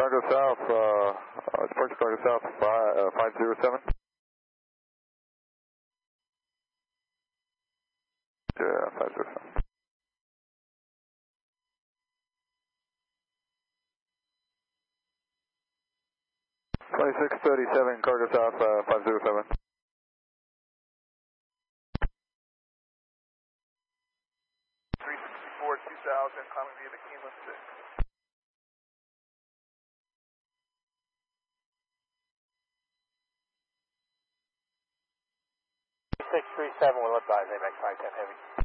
Cargo South, departure Cargo South 507. Yeah, 507. 2637, Cargo South 507. 364, 2000, climbing via the Keeneland 6. 637 will advise AMAC 510 Heavy.